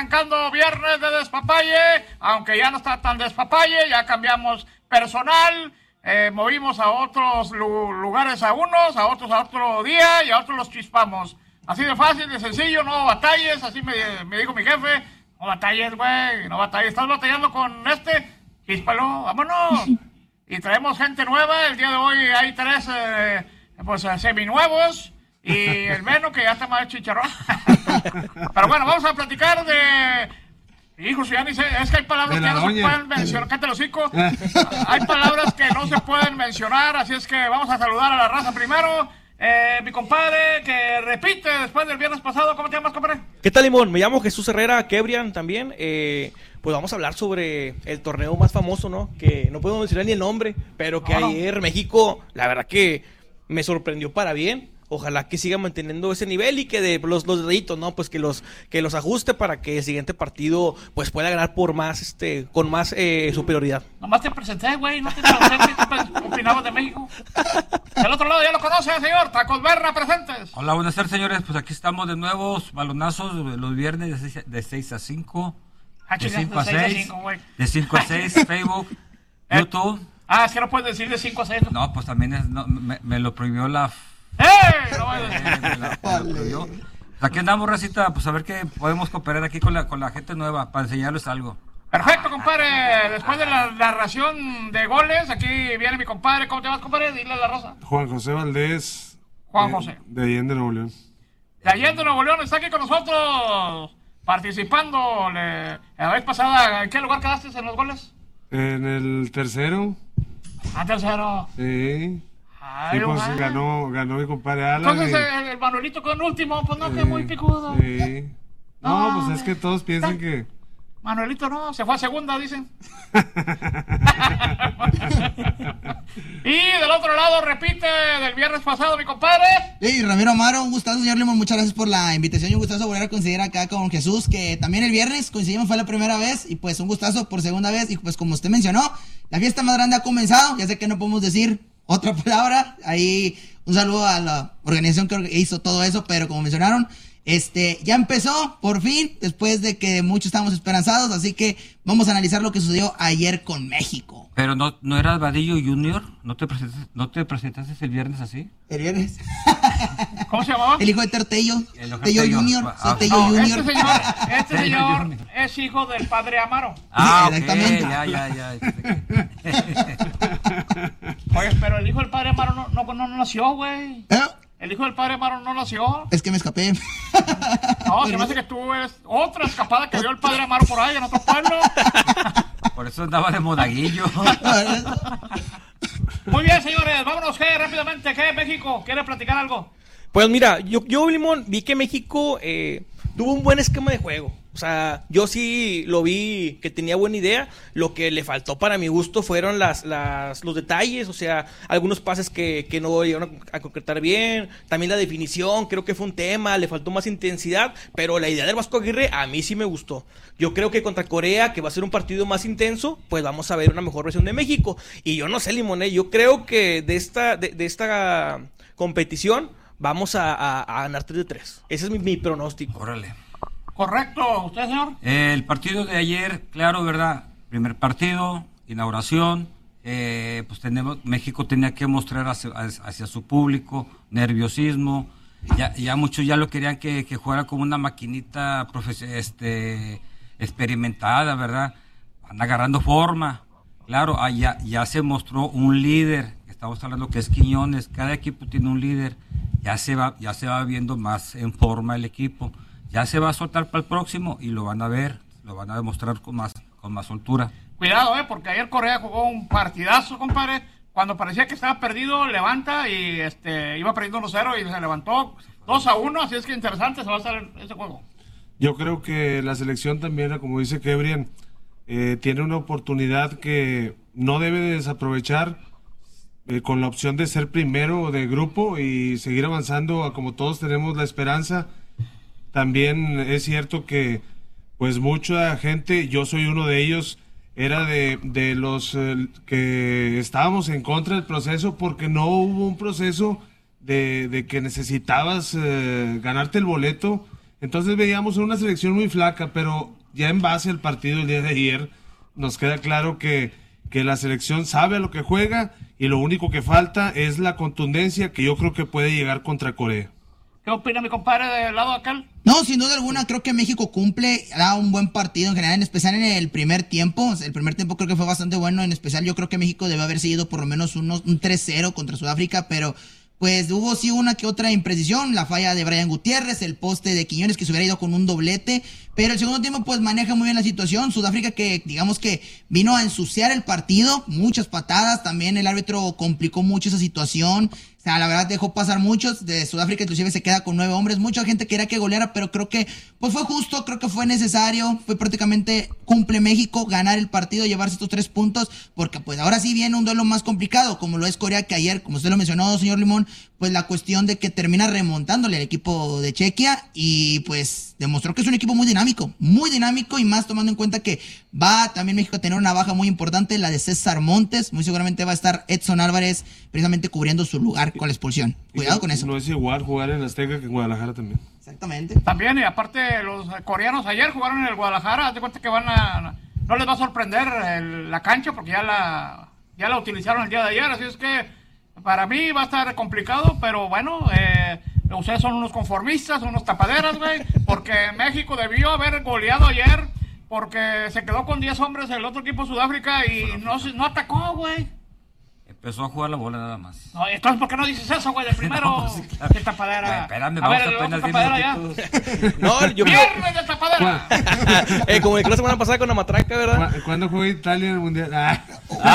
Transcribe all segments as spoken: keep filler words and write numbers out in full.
arrancando viernes de despapalle, aunque ya no está tan despapalle, ya cambiamos personal, eh, movimos a otros lu- lugares a unos, a otros a otro día y a otros los chispamos. Así de fácil, de sencillo, no batalles, así me, me dijo mi jefe, no batalles, güey, no batalles, estás batallando con este, chíspalo, vámonos. Y traemos gente nueva, el día de hoy hay tres, eh, pues, eh, seminuevos. Y el menos que ya está más chicharrón. Pero bueno, vamos a platicar de... Hijos, ya ni sé, es que hay palabras que no doña. se pueden mencionar. Cállate el hocico. Hay palabras que no se pueden mencionar, así es que vamos a saludar a la raza primero. Eh, mi compadre que repite después del viernes pasado. ¿Cómo te llamas, compadre? ¿Qué tal, Limón? Me llamo Jesús Herrera Kebrian también. Eh, pues vamos a hablar sobre el torneo más famoso, ¿no? Que no podemos mencionar ni el nombre, pero que oh, ayer no. México, la verdad que me sorprendió para bien. Ojalá que siga manteniendo ese nivel y que de los, los deditos, ¿no? Pues que los que los ajuste para que el siguiente partido pues pueda ganar por más, este, con más eh, superioridad. Nomás te presenté, güey, no te presenté, ¿qué opinabas de México? Del otro lado ya lo conoce, señor, Tacos Berra, presentes. Hola, buenas tardes, señores, pues aquí estamos de nuevo, balonazos, los viernes de seis a cinco, ah, de cinco a seis, de cinco a seis, Facebook, eh, YouTube. Ah, es que no puedes decir de cinco a seis, ¿no? No, pues también es, no, me, me lo prohibió la... ¡Eh! No vale. Pues aquí andamos, racita, pues a ver qué podemos cooperar aquí con la con la gente nueva para enseñarles algo. Perfecto, compadre. Después de la narración de goles, aquí viene mi compadre. ¿Cómo te vas, compadre? Dile la raza. Juan José Valdés. Juan José. De, de Allende, Nuevo León. De Allende, Nuevo León, está aquí con nosotros participando. Le, la vez pasada, ¿en qué lugar quedaste en los goles? En el tercero. Ah, tercero. Sí. Ay, sí, pues ganó, ganó mi compadre Alan. Entonces y... el, el Manuelito quedó en último, pues no, sí, que muy picudo. Sí. No, no, pues es que todos piensan que... Manuelito no, se fue a segunda, dicen. Y del otro lado, repite, del viernes pasado, mi compadre. Sí, Ramiro Amaro, un gustazo, señor Limón, muchas gracias por la invitación y un gustazo volver a coincidir acá con Jesús, que también el viernes coincidimos, fue la primera vez, y pues un gustazo por segunda vez, y pues como usted mencionó, la fiesta más grande ha comenzado, ya sé que no podemos decir otra palabra, ahí un saludo a la organización que hizo todo eso, pero como mencionaron, este, ya empezó, por fin, después de que muchos estábamos esperanzados, así que vamos a analizar lo que sucedió ayer con México. Pero no, ¿no era Vadillo Junior? ¿No te presentaste, no te presentaste el viernes así? ¿El viernes? ¿Cómo se llamaba? El hijo de Tertello, el Tello Junior, ah, Tello no, Junior. Este señor, este señor es hijo del padre Amaro. Ah, sí, exactamente. Okay, ya, ya, ya. Oye, pero el hijo del padre Amaro no, no, no, no nació, güey. ¿Eh? El hijo del padre Amaro no nació. Es que me escapé. No, se me hace que tú eres otra escapada que dio el padre Amaro por ahí en otro pueblo. Por eso andaba de monaguillo. Muy bien, señores, vámonos, ¿qué? Rápidamente, ¿qué? México, ¿quiere platicar algo? Pues mira, yo, yo Limón, vi que México eh, tuvo un buen esquema de juego. O sea, yo sí lo vi que tenía buena idea. Lo que le faltó para mi gusto fueron las, las, los detalles. O sea, algunos pases que, que no llegaron a concretar bien. También la definición, creo que fue un tema. Le faltó más intensidad. Pero la idea del Vasco Aguirre a mí sí me gustó. Yo creo que contra Corea, que va a ser un partido más intenso, pues vamos a ver una mejor versión de México. Y yo no sé, Limoné, yo creo que de esta, de, de esta competición vamos a, a, a ganar tres de tres. Ese es mi, mi pronóstico. Órale. Correcto, ¿usted, señor? El partido de ayer, claro, ¿verdad? Primer partido, inauguración, eh, pues tenemos, México tenía que mostrar hacia, hacia su público nerviosismo, ya, ya muchos ya lo querían que, que jugara como una maquinita este, experimentada, ¿verdad? Van agarrando forma, claro, ah, ya, ya se mostró un líder, estamos hablando que es Quiñones, cada equipo tiene un líder, ya se va, ya se va viendo más en forma el equipo. Ya se va a soltar para el próximo y lo van a ver, lo van a demostrar con más, con más soltura. Cuidado, eh, porque ayer Corea jugó un partidazo, compadre. Cuando parecía que estaba perdido, levanta y este iba perdiendo uno cero y se levantó dos a uno, así es que interesante se va a hacer ese juego. Yo creo que la selección también, como dice Kebrian, eh, tiene una oportunidad que no debe de desaprovechar eh, con la opción de ser primero de grupo y seguir avanzando a como todos tenemos la esperanza. También es cierto que pues mucha gente, yo soy uno de ellos, era de, de los eh, que estábamos en contra del proceso porque no hubo un proceso de, de que necesitabas eh, ganarte el boleto Entonces veíamos una selección muy flaca, pero ya en base al partido el día de ayer, nos queda claro que, que la selección sabe a lo que juega y lo único que falta es la contundencia que yo creo que puede llegar contra Corea. ¿Qué opina mi compadre del lado de aquel? No, sin duda alguna, creo que México cumple, da un buen partido en general, en especial en el primer tiempo. El primer tiempo creo que fue bastante bueno, en especial yo creo que México debe haber seguido por lo menos unos, un tres cero contra Sudáfrica, pero pues hubo sí una que otra imprecisión, la falla de Brian Gutiérrez, el poste de Quiñones que se hubiera ido con un doblete, pero el segundo tiempo pues maneja muy bien la situación. Sudáfrica que digamos que vino a ensuciar el partido, muchas patadas, también el árbitro complicó mucho esa situación. O sea, la verdad dejó pasar muchos, de Sudáfrica inclusive se queda con nueve hombres, mucha gente quería que goleara, pero creo que pues fue justo, creo que fue necesario, fue prácticamente cumple México ganar el partido, llevarse estos tres puntos, porque pues ahora sí viene un duelo más complicado, como lo es Corea, que ayer, como usted lo mencionó, señor Limón, pues la cuestión de que termina remontándole al equipo de Chequia y pues demostró que es un equipo muy dinámico, muy dinámico y más tomando en cuenta que va también México a tener una baja muy importante, la de César Montes, muy seguramente va a estar Edson Álvarez precisamente cubriendo su lugar con la expulsión. Cuidado con eso. No es igual jugar en Azteca que en Guadalajara también. Exactamente. También, y aparte los coreanos ayer jugaron en el Guadalajara, haz de cuenta que van a... No les va a sorprender el, la cancha porque ya la, ya la utilizaron el día de ayer, así es que para mí va a estar complicado, pero bueno, eh, ustedes son unos conformistas, unos tapaderas, güey, porque México debió haber goleado ayer porque se quedó con diez hombres el otro equipo Sudáfrica y no, no atacó, güey. Empezó a jugar la bola nada más. No, entonces, ¿por qué no dices eso, güey? De primero, No, sí, claro. de tapadera. Ay, espérame, a vamos ver, apenas otro diez tapadera ya. minutitos. No, yo ¡Viernes de tapadera! eh, como dijo la semana pasada con la matraca, ¿verdad? ¿Cu- ¿Cuándo juega Italia en el Mundial? Ah.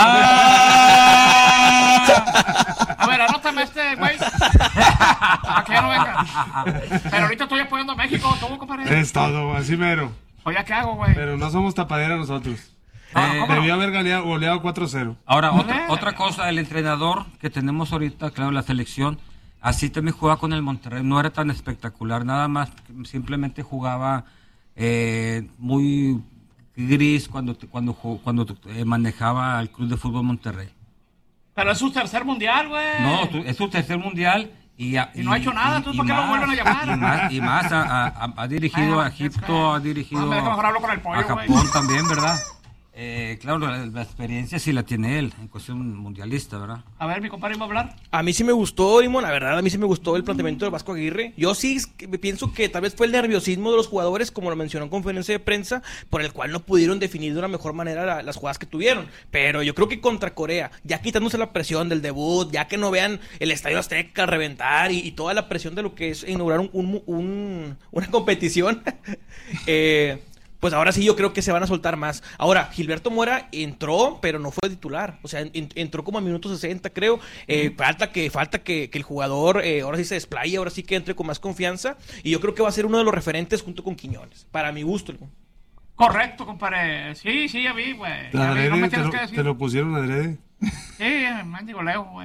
¡Ah! A ver, anótame este, güey. Para que ya no venga. Pero ahorita estoy apoyando a México. ¿Cómo, compadre? Es todo, así mero. Oye, ¿qué hago, güey? Pero no somos tapadera nosotros. Eh, ¿cómo? Debió haber goleado, goleado cuatro cero. Ahora, Muy otra, bien. otra cosa, el entrenador que tenemos ahorita, claro, la selección, así también jugaba con el Monterrey, no era tan espectacular, nada más, simplemente jugaba eh, muy gris cuando cuando jugó- cuando eh, manejaba el Club de Fútbol Monterrey. Pero es su tercer mundial, güey. No, tu- es su tercer mundial y, a- Y no ha hecho nada, entonces, ¿por qué lo vuelven a llamar? Y más, y más ha, ha- ha dirigido Bueno, a es que- Egipto, ha dirigido Ah, me deja mejor hablo con el pollo, a güey. Japón también, ¿verdad? Eh, claro, la, la experiencia sí la tiene él en cuestión mundialista, ¿verdad? A ver, mi compadre, ¿iba a hablar? A mí sí me gustó, Limón, la verdad, a mí sí me gustó el planteamiento de Vasco Aguirre. Yo sí es que pienso que tal vez fue el nerviosismo de los jugadores, como lo mencionó en conferencia de prensa, por el cual no pudieron definir de una mejor manera la- las jugadas que tuvieron. Pero yo creo que contra Corea, ya quitándose la presión del debut, ya que no vean el Estadio Azteca reventar y, y toda la presión de lo que es inaugurar un, un- un- una competición, eh... pues ahora sí yo creo que se van a soltar más. Ahora, Gilberto Mora entró, pero no fue titular. O sea, en- entró como a minuto sesenta, creo. Eh, falta que falta que, que el jugador eh, ahora sí se desplaye, ahora sí que entre con más confianza. Y yo creo que va a ser uno de los referentes junto con Quiñones. Para mi gusto. ¿No? Correcto, compadre. Sí, sí, ya vi, güey. Ya vi, Adrede, no me te, tienes lo, que te decir. lo pusieron adrede. Sí, mendigo Leo, güey.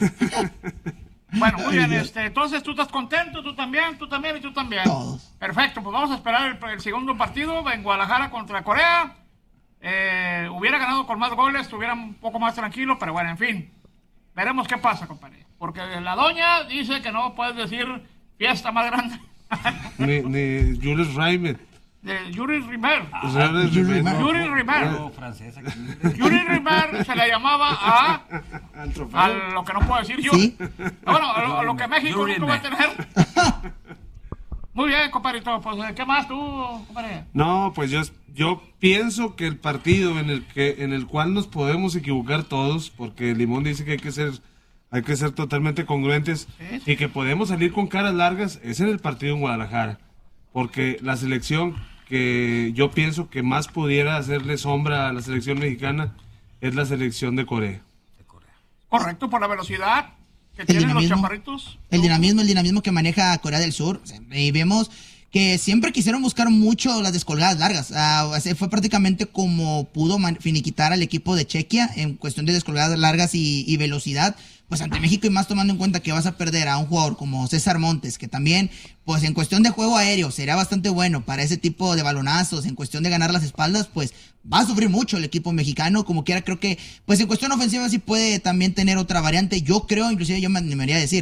Bueno, muy bien, este, entonces tú estás contento, tú también, tú también y tú también. Todos. Perfecto, pues vamos a esperar el, el segundo partido en Guadalajara contra Corea. Eh, hubiera ganado con más goles, estuviera un poco más tranquilo, pero bueno, en fin. Veremos qué pasa, compadre. Porque la doña dice que no puedes decir fiesta más grande. Ni, ni Jules Rimet. De Yuri Rimer. O sea, de- Jules de- Rimet. no, Yuri Rimer. Algo francés aquí. Yuri Rimer se le llamaba a... al trofeo. A lo que no puedo decir yo. Sí. Bueno, a lo, a lo que México Yuri nunca va a Rimer. tener. Muy bien, compadrito. Pues, ¿qué más tú, compadre? No, pues yo, yo pienso que el partido en el que en el cual nos podemos equivocar todos, porque Limón dice que hay que ser hay que ser totalmente congruentes Sí, sí. y que podemos salir con caras largas, es en el partido en Guadalajara, porque la selección que yo pienso que más pudiera hacerle sombra a la selección mexicana es la selección de Corea. De Corea. Correcto, por la velocidad que El tienen los dinamismo. chaparritos. El dinamismo, el dinamismo que maneja Corea del Sur. O sea, y vemos que siempre quisieron buscar mucho las descolgadas largas. Ah, o sea, fue prácticamente como pudo man- finiquitar al equipo de Chequia en cuestión de descolgadas largas y, y velocidad. Pues ante México y más tomando en cuenta que vas a perder a un jugador como César Montes, que también, pues en cuestión de juego aéreo sería bastante bueno para ese tipo de balonazos, en cuestión de ganar las espaldas, pues va a sufrir mucho el equipo mexicano, como quiera creo que, pues en cuestión ofensiva sí puede también tener otra variante. Yo creo, inclusive yo me animaría a decir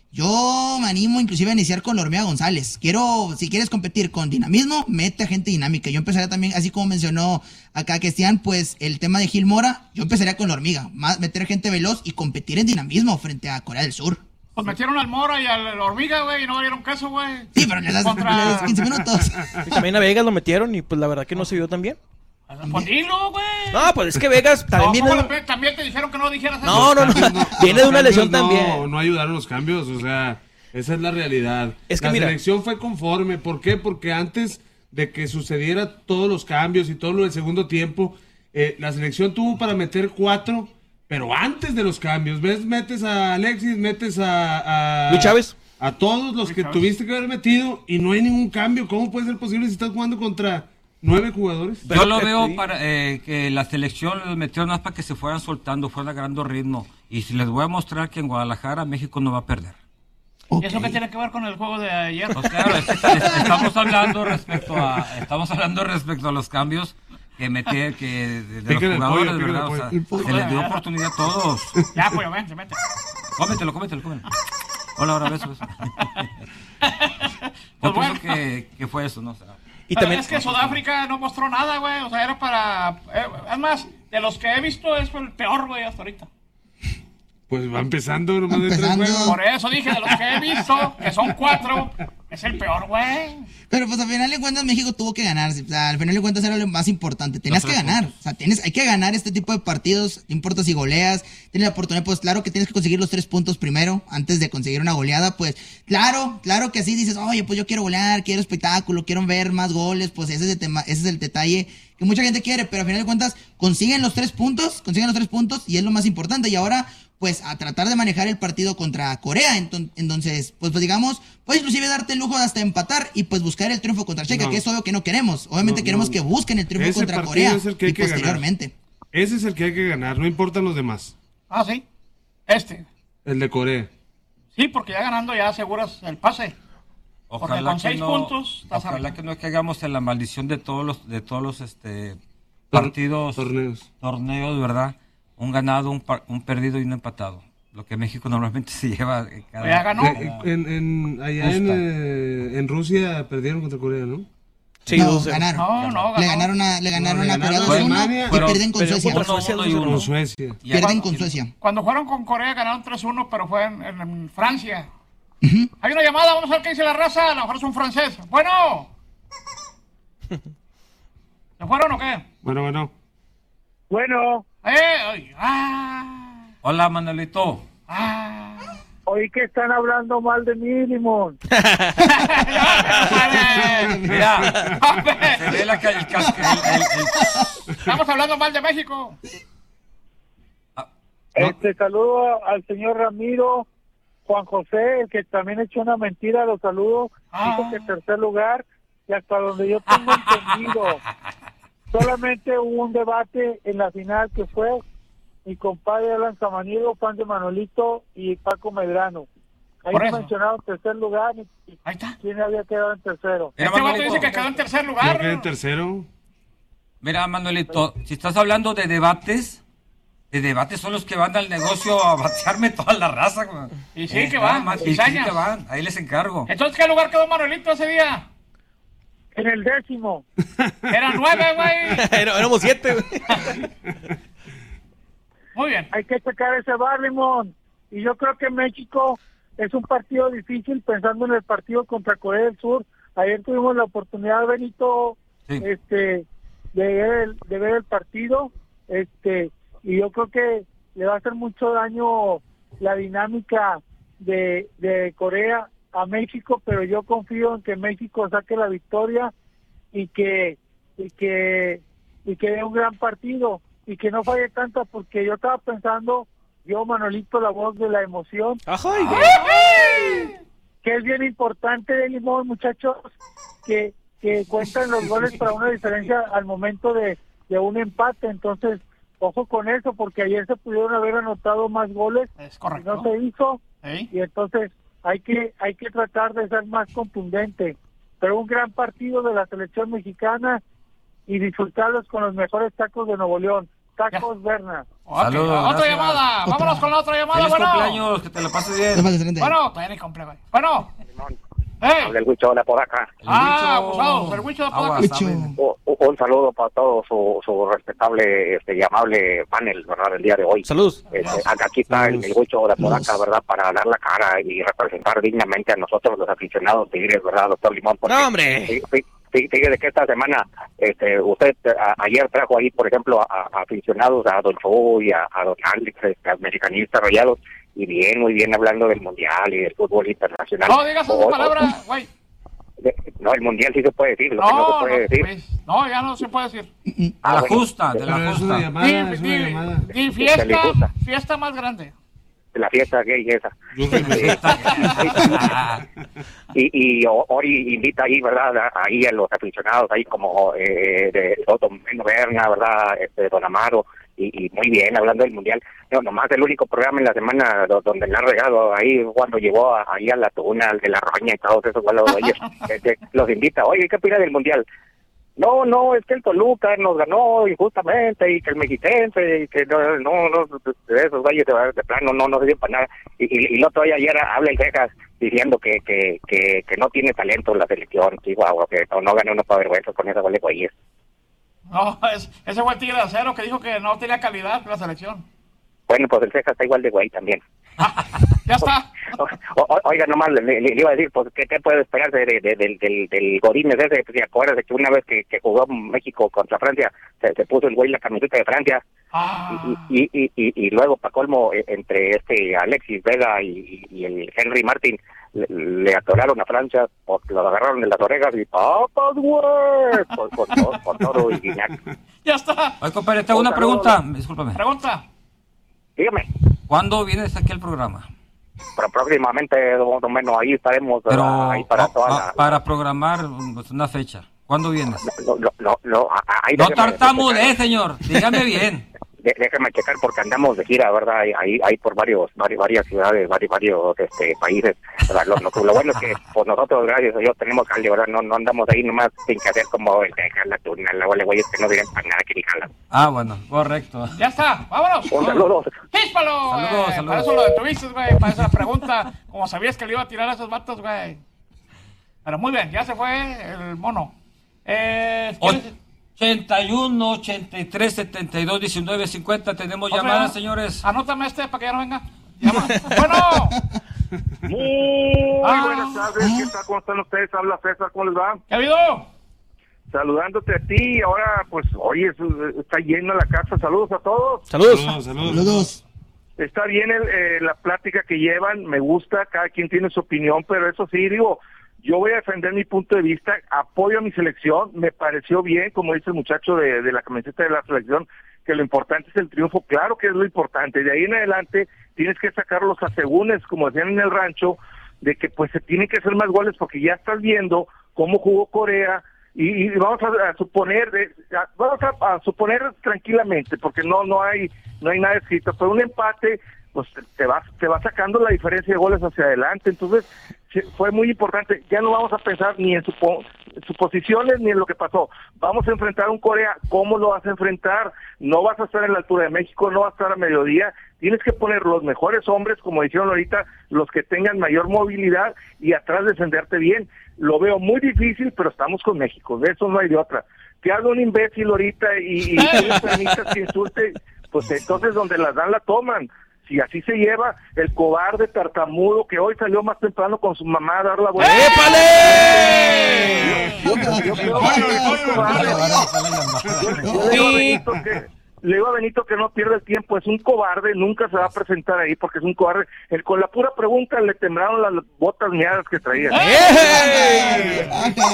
Yo me animo inclusive a iniciar con la Hormiga González. Quiero, si quieres competir con dinamismo, mete a gente dinámica. Yo empezaría también, así como mencionó acá Cristian, pues el tema de Gil Mora, yo empezaría con la Hormiga, más meter gente veloz y competir en dinamismo frente a Corea del Sur. Pues metieron al Mora y a la Hormiga, güey, y no valieron caso, güey. Sí, pero le das, Contra- le das quince minutos. Y también a Vegas lo metieron y pues la verdad que no se vio tan bien. Pues dilo, güey. No, pues es que Vegas también No, viene ¿cómo de... le- también te dijeron que no dijeras eso. No, no, no. Viene de una Los lesión cambios no, también. No ayudaron los cambios, o sea, esa es la realidad. Es que la mira- selección fue conforme. ¿Por qué? Porque antes de que sucediera todos los cambios y todo lo del segundo tiempo, eh, la selección tuvo para meter cuatro, pero antes de los cambios. ¿Ves? Metes a Alexis, metes a... a Luis Chávez. A todos los que tuviste que haber metido y no hay ningún cambio. ¿Cómo puede ser posible si estás jugando contra nueve jugadores? Yo lo Pero- veo para eh, que la selección les metió más para que se fueran soltando, fueran agarrando ritmo. Y si les voy a mostrar que en Guadalajara México no va a perder. ¿Y eso qué tiene que ver con el juego de ayer? Pues claro, es- es- estamos hablando respecto a estamos hablando respecto a los cambios que metí que de, de Pícale los el pollo, jugadores, pícale ¿verdad? el O sea, pollo. se les dio oportunidad a todos. Ya, pues, vente, vente. Cómetelo, cómetelo, cómetelo. Hola, ahora besos. Pues Yo bueno. pienso que, que fue eso, ¿no? O sea, Y Pero también... es que Sudáfrica no mostró nada, güey. O sea, era para... Eh, es más, de los que he visto es el peor, güey, hasta ahorita. Pues va empezando nomás de tres Empezando. juegos. Por eso dije, de los que he visto, que son cuatro, es el peor, güey. Pero pues al final de cuentas México tuvo que ganar, o sea, al final de cuentas era lo más importante, tenías Los que tres ganar, puntos. o sea, tienes, hay que ganar este tipo de partidos, no importa si goleas, tienes la oportunidad, pues claro que tienes que conseguir los tres puntos primero, antes de conseguir una goleada, pues claro, claro que así dices, oye, pues yo quiero golear, quiero espectáculo, quiero ver más goles, pues ese es el tema, ese es el detalle que mucha gente quiere, pero al final de cuentas consiguen los tres puntos, consiguen los tres puntos y es lo más importante, y ahora pues a tratar de manejar el partido contra Corea, enton- entonces, pues, pues digamos, puedes inclusive darte el lujo de hasta empatar y pues buscar el triunfo contra Checa, No. que es obvio que no queremos, obviamente No, queremos no. que busquen el triunfo Ese contra partido Corea es el que hay y que ganar. posteriormente. Ese es el que hay que ganar, no importan los demás. Ah, sí. Este. El de Corea. Sí, porque ya ganando ya aseguras el pase. Porque con seis puntos estás ojalá arriba. que no caigamos en la maldición de todos los de todos los este partidos, Torneos. torneos, ¿verdad? Un ganado, un, par- un perdido y un empatado. Lo que México normalmente se lleva eh, cada, Ya ganó. Eh, En, en, allá en, Justa. eh, en Rusia perdieron contra Corea, ¿no? Sí, no, dos cero. ganaron. No, no, Le ganó. ganaron a, le ganaron le a Corea ganaron dos a uno Alemania. y Fueron- pierden con pero Suecia. contra Uno, Suecia uno y dos uno. Con Suecia. Y Pierden cuando- con Suecia. Cuando fueron con Corea ganaron tres uno, pero fue en, en- en Francia. Ujú. Hay una llamada, vamos a ver qué dice la raza. A lo mejor es un francés. Bueno. ¿Se fueron o qué? Bueno, bueno. Bueno, Eh, ay, ah, Hola, Manuelito. ah. oí que están hablando mal de mí, Limón. Mira, se ve la, ca- el, cas- el- el- el- Estamos hablando mal de México. Este saludo al señor Ramiro, Juan José, el que también echó una mentira, los saludo. Ah. Dijo que tercer lugar, y hasta donde yo tengo entendido, solamente hubo un debate en la final que fue mi compadre Alan Samaniego, fan de Manolito, y Paco Medrano. Ahí Por no eso. mencionaron tercer lugar y y Ahí está. quién había quedado en tercero. Mira, Este vato Manuelito, dice que quedó en tercer Yo quedé en lugar. tercero. mira, Manuelito, si estás hablando de debates, de debates son los que van al negocio a batearme toda la raza. güey. Y sí que nada van, más, y sí cizañas. que van, ahí les encargo. Entonces, ¿qué lugar quedó Manuelito ese día? En el décimo. Eran nueve, güey. Era- Éramos siete, güey. Muy bien. Hay que checar ese bar, Limón. Y yo creo que México es un partido difícil pensando en el partido contra Corea del Sur. Ayer tuvimos la oportunidad, Benito, Sí. este, de ver el, de ver el partido, este, y yo creo que le va a hacer mucho daño la dinámica de, de Corea a México, pero yo confío en que México saque la victoria y que y que y que dé un gran partido y que no falle tanto, porque yo estaba pensando, yo Manolito, la voz de la emoción, Ajá, que es bien importante de Limón, muchachos, que, que cuentan los goles para una diferencia al momento de, de un empate. Entonces, ojo con eso, porque ayer se pudieron haber anotado más goles Es y correcto. no se hizo, ¿Eh? y entonces hay que hay que tratar de ser más contundente. Pero un gran partido de la selección mexicana y disfrutarlos con los mejores tacos de Nuevo León, Tacos Berna. Okay. Saludos, Otra gracias. llamada. Otra. Vámonos con la otra llamada. Feliz Bueno. cumpleaños, que te la pases bien. Déjame excelente. Bueno, todavía ni cumple, güey. Bueno. Hey. Habla el Huicho de la Podaca. El Ah, Huicho. abusados, el Huicho de Podaca. Aguas, Huicho. saben. U- u- Un saludo para todo su, su respetable este, y amable panel, ¿verdad? El día de hoy. Saludos. Este, acá- aquí está el, el Huicho de la Podaca, ¿verdad? Para dar la cara y representar dignamente a nosotros los aficionados tigres, ¿verdad, doctor Limón? Porque, No, hombre. fí- fí- fí- Fíjese que esta semana, este, usted a- ayer trajo ahí, por ejemplo, a, a aficionados, a Don Chuy, a, a Don Alex, este, americanistas rayados, y bien, muy bien hablando del Mundial y del fútbol internacional. No digas esa O- o- palabra, güey. de- No, el Mundial sí se puede decir, lo que no No, se no, puede decir. pues, no, ya no se puede decir. De Ah, la bueno. justa, de Pero la es una justa. llamada, Di, es una di, llamada. di Se le fiesta, gusta. fiesta más grande. La fiesta gay esa. Yo creo y, y o- Ori invita ahí, ¿verdad? A- Ahí a los aficionados, ahí como eh, de Don Beno Berna, ¿verdad? Este, Don Amaro, y, y muy bien, hablando del Mundial. No, nomás el único programa en la semana do- donde le han regado ahí cuando llevó a- ahí a la Tuna, al de la Roña y todos esos vuelos, oye, este, los invita, oye, ¿qué opina del Mundial? No, no, es que el Toluca nos ganó injustamente y que el mexiquense y que no, no, no de esos güeyes de, de plano no, no sirven para nada. Y, y, y lo todavía ayer habla el Cejas diciendo que, que, que, que no tiene talento la selección, Chihuahua, que no, no ganó uno para vergüenza con esa vale güeyes. No, es, ese fue el Tigre de Acero que dijo que no tenía calidad la selección. Bueno, pues el Cejas está igual de güey también. Ya está. O, o, oiga, nomás le, le, le iba a decir, pues, ¿qué, qué puede esperar de, de, de, del, del, del Godínez ese? ¿Se acuerdas de que una vez que, que jugó México contra Francia, se, se puso el güey la camiseta de Francia? Ah, Y, y, y, y, y luego, para colmo, eh, entre este Alexis Vega y, y el Henry Martin, le, le atoraron a Francia, porque lo agarraron de las orejas y ¡papas, güey! Con, con, con, con Toro y Guiñac. ya está. Oye, compadre, te hago una pregunta. Discúlpame. Pregunta. Dígame, ¿Cuándo vienes aquí al programa? pero próximamente, don don Meno, ahí estaremos, Pero ¿verdad? Ahí para ah, toda ah, la... para programar pues, una fecha. ¿Cuándo vienes? No, no, no, no, a- a- ahí No déjeme- tartamudees, señor. Dígame bien. de- déjeme checar porque andamos de gira, ¿verdad? Ahí, ahí, ahí por varios, varios, varias ciudades, varios, varios este, países, ¿verdad? Lo, lo, lo bueno es que por nosotros, gracias a Dios, tenemos jale, ¿verdad? No, no andamos ahí nomás sin que hacer como el Texas, la Tuna, la Guale, güeyes que no dirán para nada que ni jalan. Ah, bueno, correcto. Ya está. Vámonos. Un saludo. ¡Chíspalo! Saludos, güey! saludos. Para eso lo detuviste, güey. Para esa pregunta. Como sabías que le iba a tirar a esos vatos, güey. Pero muy bien, ya se fue el mono. Eh, ¿quieres- ochenta y uno, ochenta y tres, setenta y dos, diecinueve, cincuenta. Tenemos Otra llamadas, llamada. señores. Anótame este para que ya no venga. Llama. Bueno. Muy Ah. buenas tardes, ¿qué tal? ¿Cómo están ustedes? Habla César, ¿cómo les va? ¿Qué ha habido? Saludándote a ti, ahora pues, oye, es- está llena la casa, saludos a todos. Saludos. Saludos, saludos. Los dos. Está bien el, eh, la plática que llevan, me gusta, cada quien tiene su opinión, pero eso sí, digo, yo voy a defender mi punto de vista, apoyo a mi selección, me pareció bien, como dice el muchacho de, de la camiseta de la selección, que lo importante es el triunfo, claro que es lo importante, de ahí en adelante tienes que sacar los asegúnes, como decían en el rancho, de que pues se tienen que hacer más goles porque ya estás viendo cómo jugó Corea, y, y vamos a, a suponer de- a- vamos a, a suponer tranquilamente porque no no hay no hay nada escrito, pero un empate pues te va te va sacando la diferencia de goles hacia adelante, entonces sí, fue muy importante. Ya no vamos a pensar ni en supo, suposiciones ni en lo que pasó, vamos a enfrentar a un Corea. ¿Cómo lo vas a enfrentar? No vas a estar en la altura de México, no vas a estar a mediodía, tienes que poner los mejores hombres, como dijeron ahorita, los que tengan mayor movilidad y atrás defenderte bien. Lo veo muy difícil, pero estamos con México, de eso no hay de otra. Que haga un imbécil ahorita y, y tú le permitas que insulte, pues entonces donde las dan la toman. Si así se lleva el cobarde tartamudo que hoy salió más temprano con su mamá a dar la vuelta. ¡Épale! Yo, yo, yo creo que es un cobarde. Yo le digo a Benito que, le digo a Benito que no pierda el tiempo, es un cobarde, nunca se va a presentar ahí porque es un cobarde. El, con la pura pregunta le temblaron las botas miadas que traía. ¡Eh!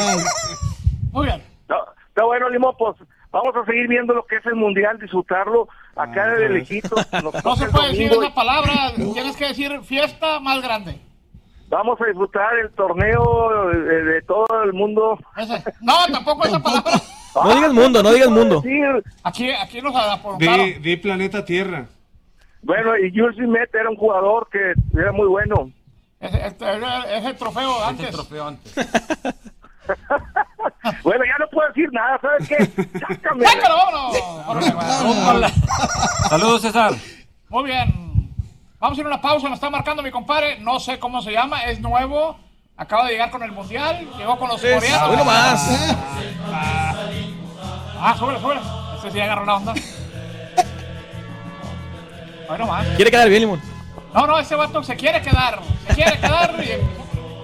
Muy bien. No, está bueno, Limón, pues vamos a seguir viendo lo que es el Mundial, disfrutarlo acá de lejitos. Nos No toca se el puede decir domingo y esa palabra. Tienes que decir fiesta más grande. vamos a disfrutar el torneo de, de todo el mundo. Ese. No, tampoco esa palabra. No digas mundo, no digas mundo. Sí, Aquí, aquí nos apuntaron. Di, di planeta Tierra. bueno, y Jules Met era un jugador que era muy bueno. Ese, este, ese- ese trofeo Este antes. trofeo antes. Bueno, ya no puedo decir nada, ¿sabes qué? Sácame. ¡Sácalo, vámonos! Saludos, César. Muy bien. Vamos a ir a una pausa, nos está marcando mi compadre, no sé cómo se llama, es nuevo, acaba de llegar con el Mundial, llegó con los Es, coreanos. hoy nomás. Ah, súbele, súbele. Ese sí agarró la onda. Hoy nomás. Quiere quedar bien, Limón. No, no, ese vato se quiere quedar, se quiere quedar y